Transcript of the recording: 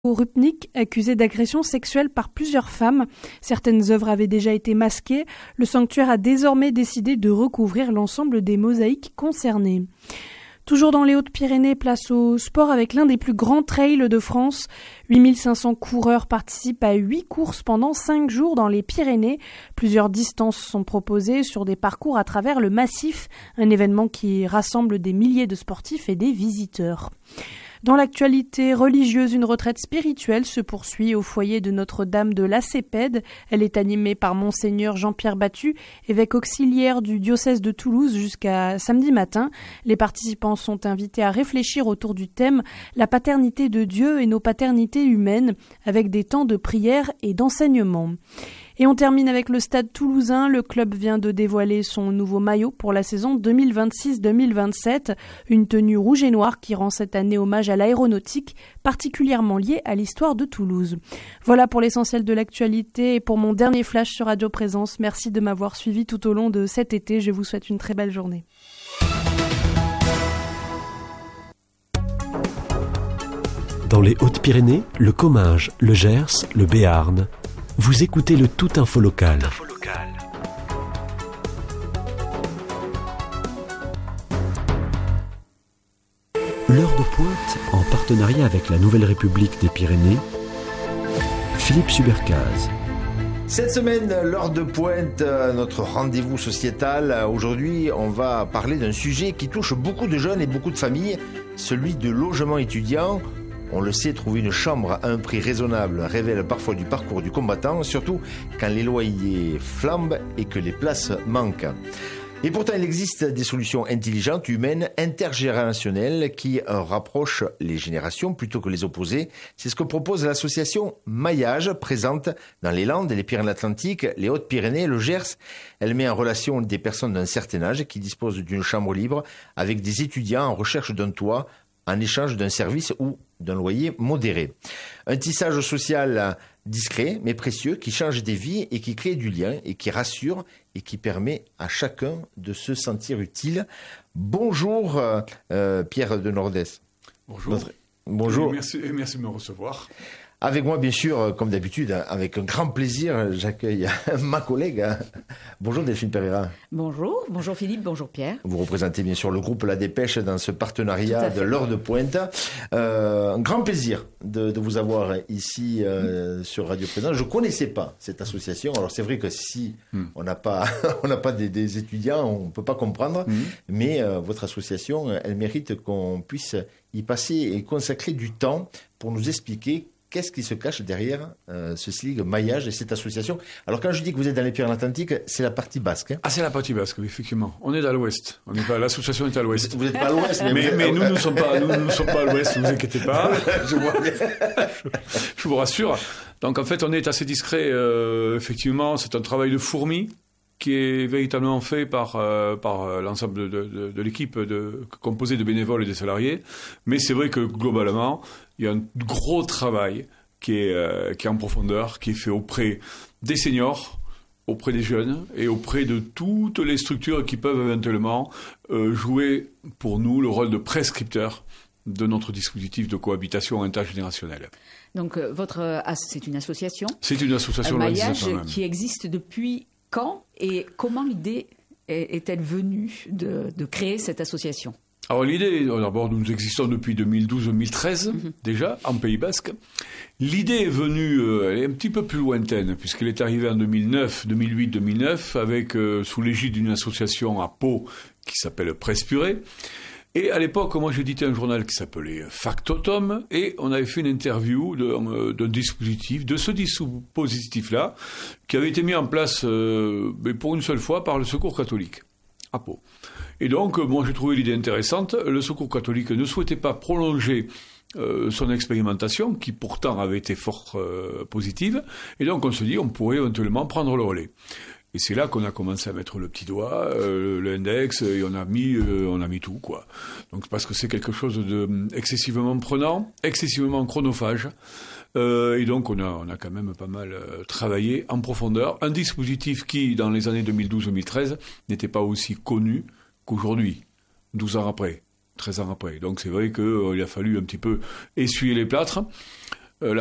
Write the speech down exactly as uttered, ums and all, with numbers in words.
Rupnik, accusé d'agression sexuelle par plusieurs femmes. Certaines œuvres avaient déjà été masquées. Le sanctuaire a désormais décidé de recouvrir l'ensemble des mosaïques concernées. Toujours dans les Hautes-Pyrénées, place au sport avec l'un des plus grands trails de France. huit mille cinq cents coureurs participent à huit courses pendant cinq jours dans les Pyrénées. Plusieurs distances sont proposées sur des parcours à travers le massif, un événement qui rassemble des milliers de sportifs et des visiteurs. Dans l'actualité religieuse, une retraite spirituelle se poursuit au foyer de Notre-Dame de Lacépède. Elle est animée par Monseigneur Jean-Pierre Battu, évêque auxiliaire du diocèse de Toulouse jusqu'à samedi matin. Les participants sont invités à réfléchir autour du thème « La paternité de Dieu et nos paternités humaines » avec des temps de prière et d'enseignement. Et on termine avec le Stade toulousain. Le club vient de dévoiler son nouveau maillot pour la saison deux mille vingt-six deux mille vingt-sept. Une tenue rouge et noire qui rend cette année hommage à l'aéronautique, particulièrement liée à l'histoire de Toulouse. Voilà pour l'essentiel de l'actualité et pour mon dernier flash sur Radio Présence. Merci de m'avoir suivi tout au long de cet été. Je vous souhaite une très belle journée. Dans les Hautes-Pyrénées, le Comminges, le Gers, le Béarn, vous écoutez le Tout Info Local. L'heure de pointe, en partenariat avec la Nouvelle République des Pyrénées, Philippe Subercaz. Cette semaine, l'heure de pointe, notre rendez-vous sociétal. Aujourd'hui, on va parler d'un sujet qui touche beaucoup de jeunes et beaucoup de familles, celui de logement étudiant. On le sait, trouver une chambre à un prix raisonnable révèle parfois du parcours du combattant, surtout quand les loyers flambent et que les places manquent. Et pourtant, il existe des solutions intelligentes, humaines, intergénérationnelles qui rapprochent les générations plutôt que les opposer. C'est ce que propose l'association Maillage, présente dans les Landes, les Pyrénées-Atlantiques, les Hautes-Pyrénées, le Gers. Elle met en relation des personnes d'un certain âge qui disposent d'une chambre libre avec des étudiants en recherche d'un toit, en échange d'un service ou d'un loyer modéré. Un tissage social discret mais précieux qui change des vies et qui crée du lien et qui rassure et qui permet à chacun de se sentir utile. Bonjour euh, Pierre de Nordès. Bonjour. Notre... Bonjour. Merci, merci de me recevoir. Avec moi, bien sûr, comme d'habitude, avec un grand plaisir, j'accueille ma collègue. Bonjour Delphine Pereira. Bonjour, bonjour Philippe, bonjour Pierre. Vous représentez bien sûr le groupe La Dépêche dans ce partenariat de l'heure de pointe. Euh, un grand plaisir de, de vous avoir ici euh, mmh. sur Radio Présence. Je ne connaissais pas cette association. Alors c'est vrai que si mmh. on n'a pas, on n'a pas des, des étudiants, on ne peut pas comprendre. Mmh. Mais euh, votre association, elle mérite qu'on puisse y passer et consacrer du temps pour nous expliquer qu'est-ce qui se cache derrière euh, ce S L I G Maillage et cette association. Alors quand je dis que vous êtes dans les Pyrénées-Atlantiques, c'est la partie basque. Hein. Ah, c'est la partie basque, oui, effectivement. On est à l'ouest. On est pas, l'association est à l'ouest. Vous n'êtes pas à l'ouest, mais, mais, êtes... mais nous ne sommes pas, nous ne sommes pas à l'ouest. Ne vous inquiétez pas. je, vois bien. je, je vous rassure. Donc en fait, on est assez discret. Euh, effectivement, c'est un travail de fourmi qui est véritablement fait par, euh, par l'ensemble de, de, de l'équipe de, composée de bénévoles et de salariés. Mais c'est vrai que globalement, il y a un gros travail qui est, euh, qui est en profondeur, qui est fait auprès des seniors, auprès des jeunes et auprès de toutes les structures qui peuvent éventuellement euh, jouer pour nous le rôle de prescripteur de notre dispositif de cohabitation intergénérationnelle. Donc euh, votre, euh, c'est une association. C'est une association un Maillage qui existe depuis quand et comment l'idée est, est-elle venue de, de créer cette association ? Alors l'idée, d'abord nous existons depuis deux mille douze deux mille treize mmh. déjà en Pays Basque. L'idée est venue, euh, elle est un petit peu plus lointaine puisqu'elle est arrivée en deux mille neuf, deux mille huit, deux mille neuf avec euh, sous l'égide d'une association à Pau qui s'appelle Presse Purée. Et à l'époque, moi j'éditais un journal qui s'appelait Factotum et on avait fait une interview de, d'un dispositif, de ce dispositif-là qui avait été mis en place euh, mais pour une seule fois par le Secours catholique à Pau. Et donc, moi, j'ai trouvé l'idée intéressante. Le Secours catholique ne souhaitait pas prolonger euh, son expérimentation, qui pourtant avait été fort euh, positive. Et donc, on se dit, on pourrait éventuellement prendre le relais. Et c'est là qu'on a commencé à mettre le petit doigt, euh, l'index, et on a mis, euh, on a mis tout, quoi. Donc, parce que c'est quelque chose de excessivement prenant, excessivement chronophage. Euh, et donc, on a, on a quand même pas mal euh, travaillé en profondeur. Un dispositif qui, dans les années deux mille douze deux mille treize, n'était pas aussi connu qu'aujourd'hui, douze ans après, treize ans après. Donc c'est vrai qu'il euh, a fallu un petit peu essuyer les plâtres.